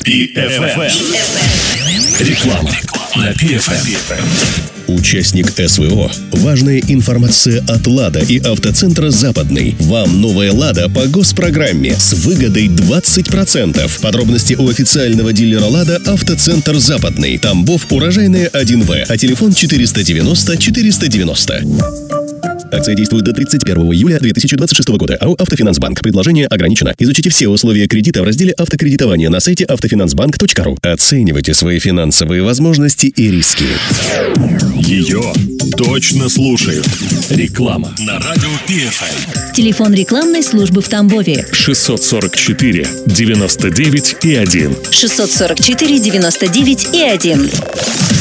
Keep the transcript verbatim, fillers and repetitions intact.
пи эф эм. Реклама на пи эф эм. Участник эс вэ о. Важная информация от «Лада» и автоцентра «Западный». Вам новая «Лада» по госпрограмме с выгодой двадцать процентов. Подробности у официального дилера «Лада» автоцентр «Западный». Тамбов, Урожайная, один вэ. А телефон четыреста девяносто четыреста девяносто. Акция действует до тридцать первого июля две тысячи двадцать шестого года. АО «Автофинансбанк». Предложение ограничено. Изучите все условия кредита в разделе «Автокредитование» на сайте автофинансбанк точка ру. Оценивайте свои финансовые возможности и риски. Ее точно слушают. Реклама на радио пи эф эм. Телефон рекламной службы в Тамбове. шестьсот сорок четыре девяносто девять и один. шестьсот сорок четыре девяносто девять и один.